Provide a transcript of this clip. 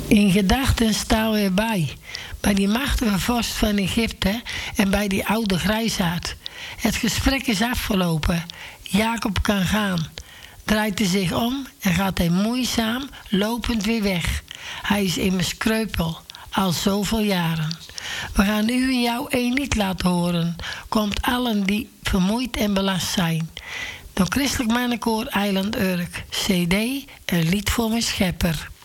In gedachten staan we bij die machtige vorst van Egypte en bij die oude grijsaard. Het gesprek is afgelopen. Jacob kan gaan. Draait hij zich om en gaat hij moeizaam lopend weer weg. Hij is immers kreupel, al zoveel jaren. We gaan u en jou één lied laten horen. Komt allen die vermoeid en belast zijn. Door Christelijk Mannenkoor Eiland Urk. CD, een lied voor mijn schepper.